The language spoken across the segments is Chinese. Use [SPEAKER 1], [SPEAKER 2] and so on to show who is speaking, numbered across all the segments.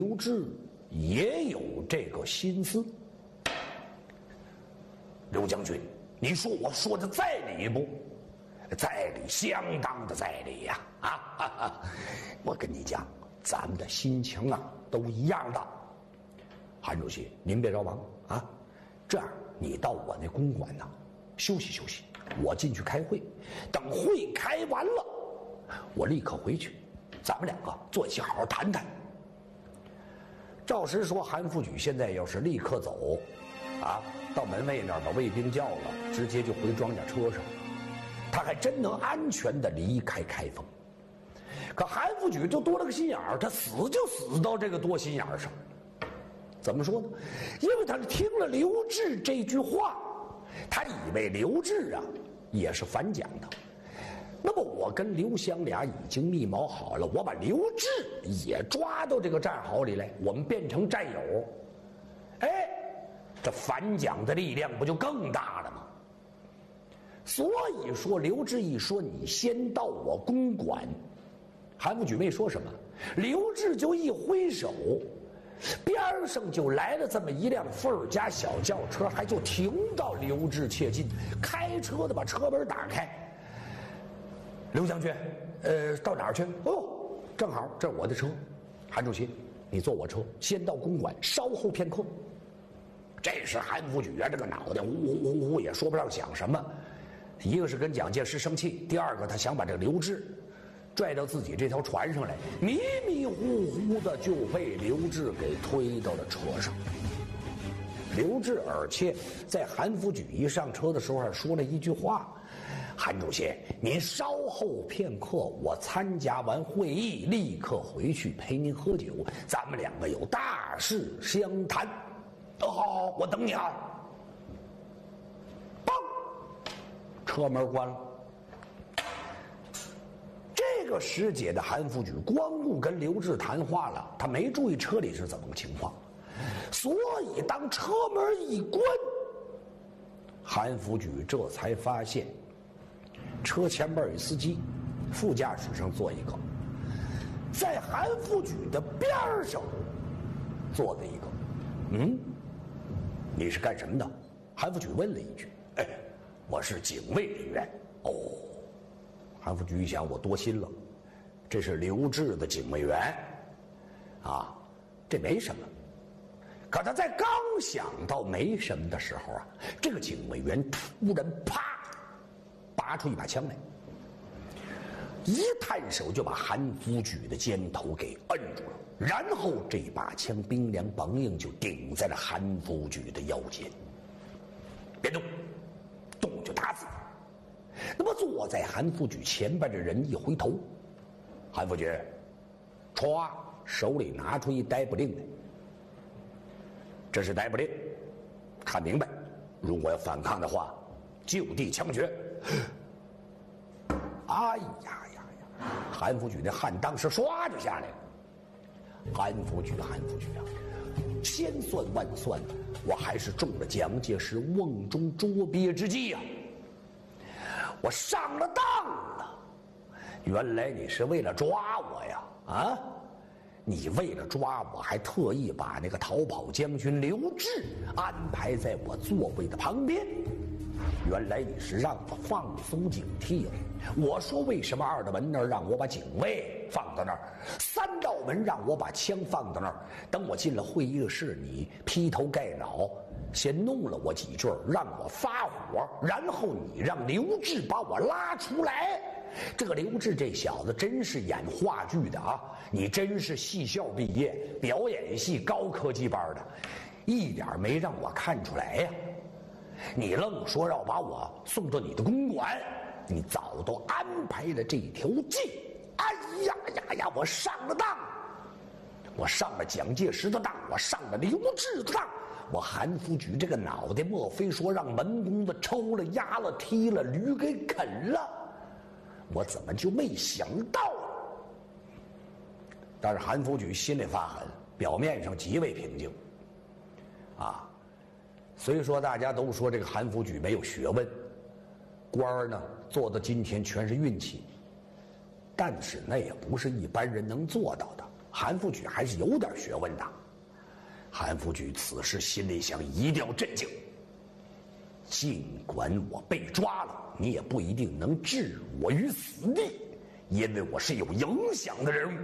[SPEAKER 1] 刘志也有这个心思。刘将军，你说我说的在理不？在理，相当的在理呀！我跟你讲，咱们的心情啊都一样的。韩主席，您别着忙啊，这样你到我那公馆呢，休息休息，我进去开会，等会开完了，我立刻回去，咱们两个坐一起好好谈谈。赵石说，韩复榘现在要是立刻走，到门卫那儿把卫兵叫了，直接就回庄稼车上，他还真能安全地离开开封。可韩复榘就多了个心眼儿，他死就死到这个多心眼儿上。怎么说呢？因为他听了刘志这句话，他以为刘志也是反蒋的。那么我跟刘湘俩已经密谋好了，我把刘志也抓到这个战壕里来，我们变成战友。这反蒋的力量不就更大了吗？所以说刘志一说你先到我公馆，韩复榘没说什么，刘志就一挥手，边上就来了这么一辆伏尔加小轿车，还就停到刘志切近，开车的把车门打开。刘将军，到哪儿去？哦，正好这是我的车。韩主席，你坐我车，先到公馆，稍后片刻。这时韩复榘这个脑袋呜也说不上想什么，一个是跟蒋介石生气，第二个他想把这个刘志拽到自己这条船上来，迷迷糊糊的就被刘志给推到了车上。刘志而且在韩复榘一上车的时候还说了一句话：韩主席，您稍后片刻，我参加完会议立刻回去陪您喝酒，咱们两个有大事相谈。好，我等你啊！嘣，车门关了。这个时节的韩复榘光顾跟刘志谈话了，他没注意车里是怎么个情况，所以当车门一关，韩复榘这才发现车前边有司机，副驾驶上坐一个，在韩复榘的边上坐着一个。你是干什么的？韩复榘问了一句。我是警卫人员。哦，韩复榘一想，我多心了，这是刘志的警卫员这没什么。可他在刚想到没什么的时候这个警卫员突然啪拔出一把枪来，一探手就把韩复榘的肩头给摁住了，然后这把枪冰凉梆硬就顶在了韩复榘的腰间。别动，动就打死。那么坐在韩复榘前边的人一回头，韩复榘歘手里拿出一逮捕令来，这是逮捕令，看明白，如果要反抗的话就地枪决。哎呀，韩复榘那汗当时唰就下来了。韩复榘千算万算，我还是中了蒋介石瓮中捉鳖之计我上了当了。原来你是为了抓我呀！你为了抓我还特意把那个逃跑将军刘志安排在我座位的旁边。原来你是让我放松警惕了。我说为什么二道门那儿让我把警卫放到那儿，三道门让我把枪放到那儿，等我进了会议室，你劈头盖脑先弄了我几句，让我发火，然后你让刘志把我拉出来。这个刘志这小子真是演话剧的你真是戏校毕业，表演系高科技班的，一点没让我看出来呀。你愣说要把我送到你的公馆，你早都安排了这条计。哎呀，我上了当，我上了蒋介石的当，我上了刘志的当。我韩复榘这个脑袋，莫非说让门公子抽了、压了、踢了、驴给啃了？我怎么就没想到但是韩复榘心里发狠，表面上极为平静虽说大家都说这个韩复榘没有学问，官儿呢做到今天全是运气，但是那也不是一般人能做到的。 韩复榘还是有点学问的。韩复榘此时心里想，一定要镇静。尽管我被抓了，你也不一定能置我于死地，因为我是有影响的人物。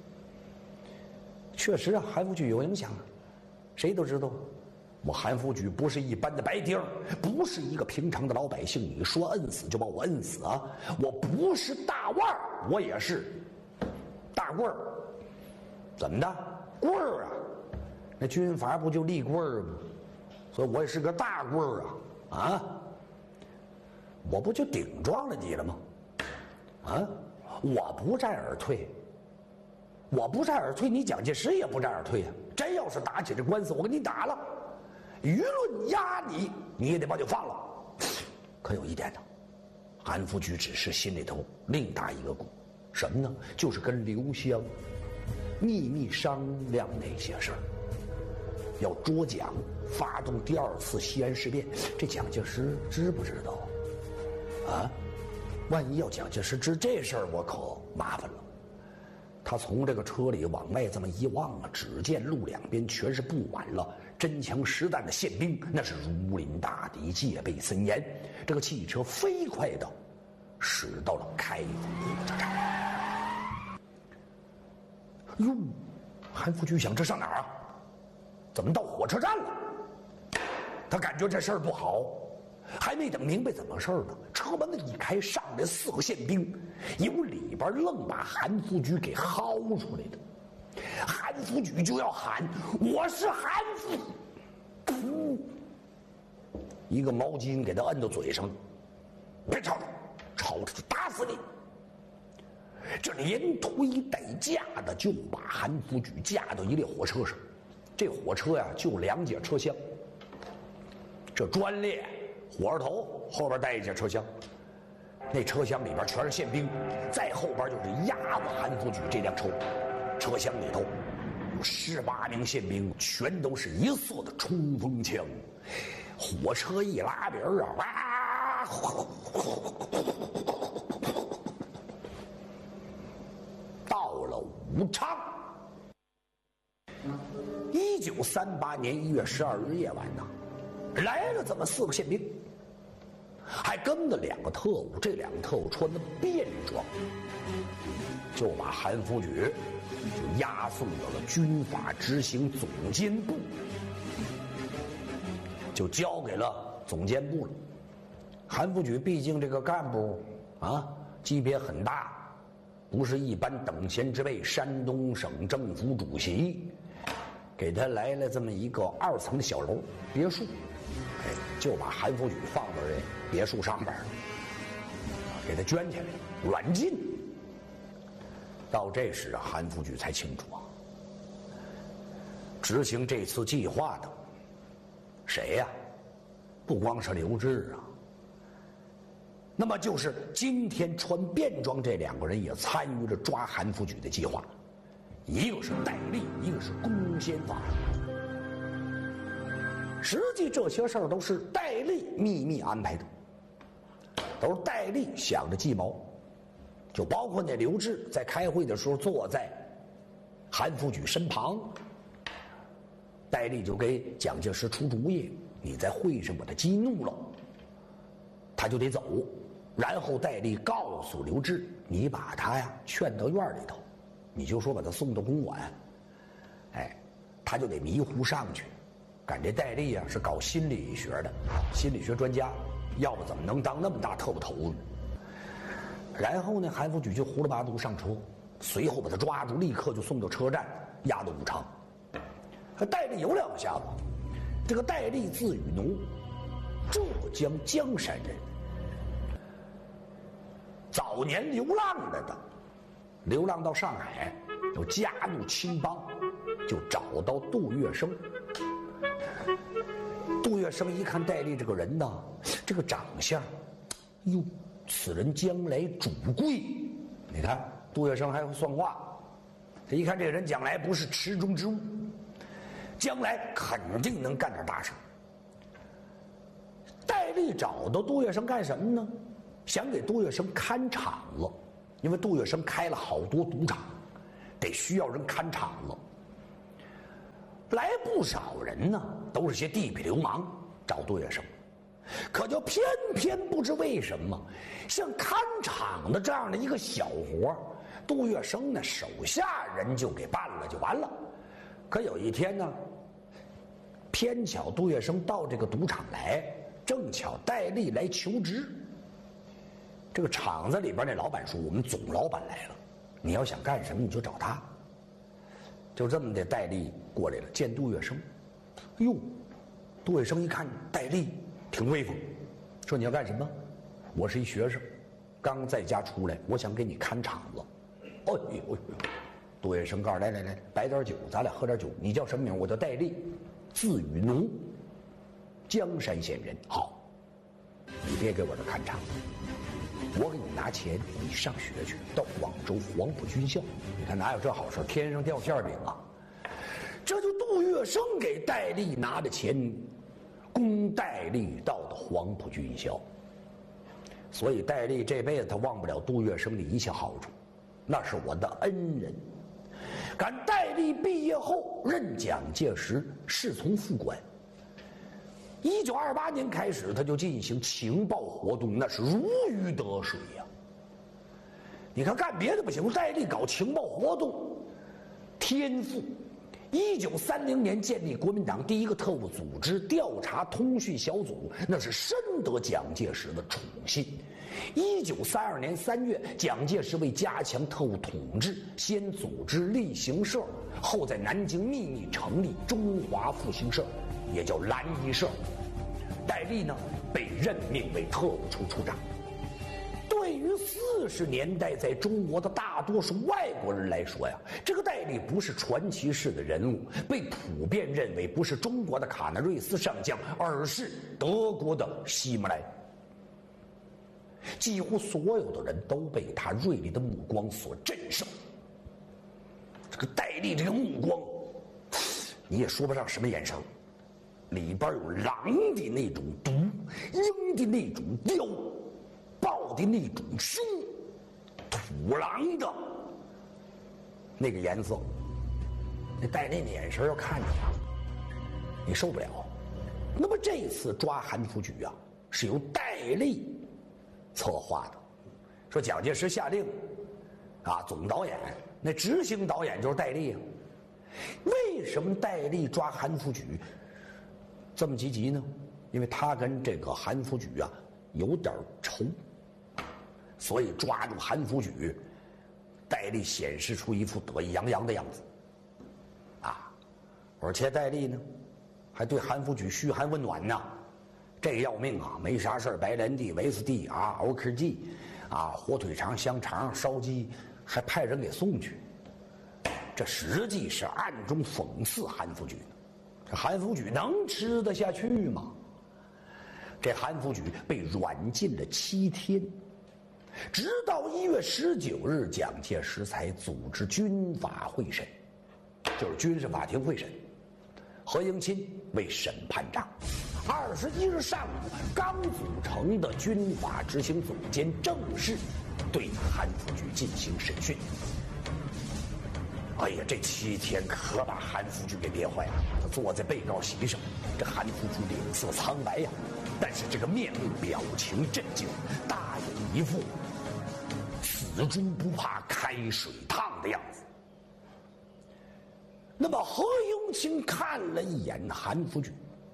[SPEAKER 1] 确实啊，韩复榘有影响啊，谁都知道，我韩复榘不是一般的白丁，不是一个平常的老百姓。你说摁死就把我摁死啊！我不是大腕儿，我也是大棍儿。怎么的？棍儿啊？那军阀不就立棍儿吗？所以我也是个大棍儿啊！啊！我不就顶撞了你了吗？啊！我不战而退，我不战而退，你蒋介石也不战而退啊！真要是打起这官司，我跟你打了，舆论压你，你也得把酒放了。可有一点呢，韩复榘只是心里头另打一个鼓，什么呢？就是跟刘湘秘密商量那些事儿，要捉蒋，发动第2次西安事变。这蒋介石知不知道啊？万一要蒋介石知这事儿，我可麻烦了。他从这个车里往外这么一望啊，只见路两边全是布满了真枪实弹的宪兵，那是如临大敌，戒备森严。这个汽车飞快地驶到了开封火车站。哟，韩复榘想，这上哪儿啊？怎么到火车站了？他感觉这事儿不好，还没等明白怎么事儿呢，车门子一开，上来4个宪兵，由里边愣把韩复榘给薅出来的。韩复榘就要喊：“我是韩复！”噗，一个毛巾给他摁到嘴上，别吵吵，吵吵就打死你！这连推带架的就把韩复榘架到一列火车上。这火车呀，就2节车厢，这专列火车头后边带1节车厢，那车厢里边全是宪兵，再后边就是押着韩复榘这辆车，车厢里头有18名宪兵，全都是一色的冲锋枪。火车一拉边啊，哇！到了武昌。1938年1月12日夜晚呐，来了这么4个宪兵，还跟了2个特务。这2个特务穿的便装，就把韩复榘就押送到了军法执行总监部，就交给了总监部了。韩复榘毕竟这个干部啊，级别很大，不是一般等闲之辈，山东省政府主席。给他来了这么一个2层的小楼别墅，就把韩复榘放到这别墅上边，给他圈起来软禁。到这时啊，韩复榘才清楚啊，执行这次计划的谁呀？不光是刘志啊，那么就是今天穿便装这2个人也参与了抓韩复榘的计划。一个是戴笠，一个是龚先发。实际这些事儿都是戴笠秘密安排的，都是戴笠想的计谋。就包括那刘志在开会的时候坐在韩复榘身旁，戴笠就给蒋介石出主意：你在会上把他激怒了，他就得走。然后戴笠告诉刘志：你把他呀劝到院里头。你就说把他送到公馆，他就得迷糊上去。赶这戴笠啊是搞心理学的，心理学专家，要不怎么能当那么大特务头呢？然后呢，韩复榘就胡里八涂上车，随后把他抓住，立刻就送到车站，押到武昌。戴笠有2下子，这个戴笠字雨农，浙江江山人，早年流浪来的。流浪到上海，就加入青帮，就找到杜月笙。杜月笙一看戴笠这个人呢，这个长相，哟，此人将来主贵。你看杜月笙还会算卦，他一看这个人将来不是池中之物，将来肯定能干点大事。戴笠找到杜月笙干什么呢？想给杜月笙看场子。因为杜月笙开了好多赌场， 得需要人看场子。来不少人呢，都是些地痞流氓找杜月笙，可就偏偏不知为什么，像看场的这样的一个小活，杜月笙呢手下人就给办了就完了。可有一天呢，偏巧杜月笙到这个赌场来，正巧戴笠来求职。这个厂子里边那老板说：“我们总老板来了，你要想干什么你就找他。”就这么的，戴笠过来了，见杜月笙。哟，杜月笙一看戴笠挺威风，说：“你要干什么？”“我是一学生，刚在家出来，我想给你看场子。”哦呦，杜月笙告诉：“来来来，摆点酒，咱俩喝点酒。你叫什么名？”“我叫戴笠，字雨农，江山县人。”“好，你别给我这看场子。我给你拿钱，你上学去，到广州黄埔军校。你看哪有这好事？天上掉馅饼啊！”这就杜月笙给戴笠拿的钱，供戴笠到的黄埔军校。所以戴笠这辈子他忘不了杜月笙的一切好处，那是我的恩人。赶戴笠毕业后，任蒋介石侍从副官。1928年开始，他就进行情报活动，那是如鱼得水呀。你看干别的不行，戴笠搞情报活动，天赋。1930年建立国民党第一个特务组织调查通讯小组，那是深得蒋介石的宠信。1932年3月，蒋介石为加强特务统治，先组织例行社，后在南京秘密成立中华复兴社，也叫蓝衣社。戴笠呢，被任命为特务处处长。对于40年代在中国的大多数外国人来说呀，这个戴笠不是传奇式的人物，被普遍认为不是中国的卡纳瑞斯上将，而是德国的希姆莱。几乎所有的人都被他锐利的目光所震慑。这个戴笠这个目光，你也说不上什么眼神，里边有狼的那种毒，鹰的那种刁，豹的那种凶，土狼的那个颜色。那戴笠的眼神要看着他，你受不了。那么这次抓韩复榘啊，是由戴笠策划的。说蒋介石下令啊，总导演，那执行导演就是戴笠啊。为什么戴笠抓韩复榘这么积极呢？因为他跟这个韩复榘啊有点仇，所以抓住韩复榘，戴笠显示出一副得意洋洋的样子啊。而且戴笠呢还对韩复榘嘘寒问暖呢，这个要命啊，没啥事白莲地、维斯蒂啊、奥克剂啊、火腿肠、香肠、烧鸡，还派人给送去。这实际是暗中讽刺韩复榘呢。这韩复榘能吃得下去吗？这韩复榘被软禁了7天，直到1月19日，蒋介石才组织军法会审，就是军事法庭会审，何应钦为审判长。21日上午，刚组成的军法执行总监正式对韩复榘进行审讯。哎呀，这7天可把韩复榘给憋坏了。他坐在被告席上，这韩复榘脸色苍白呀，但是这个面部表情镇静，大有一副死猪不怕开水烫的样子。那么何应钦看了一眼韩复榘，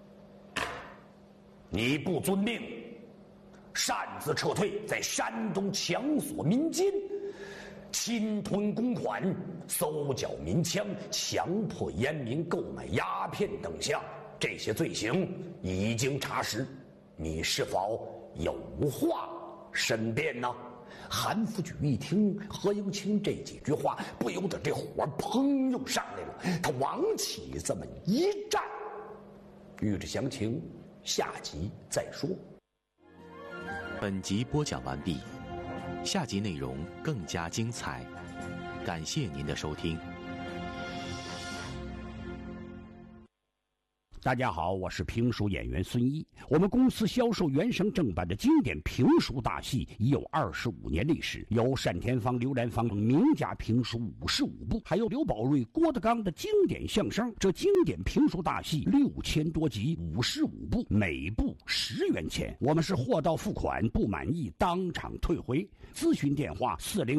[SPEAKER 1] 你不遵命，擅自撤退，在山东强索民金，侵吞公款，搜缴民枪，强迫烟民购买鸦片等项，这些罪行已经查实，你是否有话申辩呢？韩复榘一听何应钦这几句话，不由得这火砰又上来了，他往起这么一站。欲知详情，下集再说。
[SPEAKER 2] 本集播讲完毕，下集内容更加精彩，感谢您的收听。
[SPEAKER 3] 大家好，我是评书演员孙一。我们公司销售原声正版的经典评书大戏已有25年历史，有单田芳、刘兰芳名家评书55部，还有刘宝瑞、郭德纲的经典相声。这经典评书大戏6000多集，55部，每部10元钱。我们是货到付款，不满意当场退回。咨询电话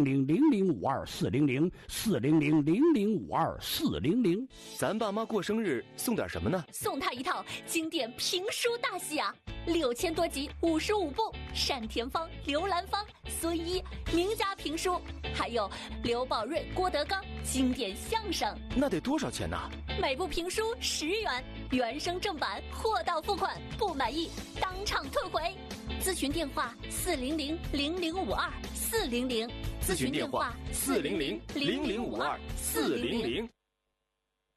[SPEAKER 3] 400-0052-400，400-0052-400。
[SPEAKER 4] 咱爸妈过生日送点什么呢？
[SPEAKER 5] 送他一套经典评书大戏啊，6000多集，55部，单田芳、刘兰芳、孙一名家评书，还有刘宝瑞、郭德纲经典相声。
[SPEAKER 4] 那得多少钱呢？
[SPEAKER 5] 每部评书10元，原声正版，货到付款，不满意当场退回。咨询电话400-0052-400，
[SPEAKER 4] 咨询电话400-0052-400。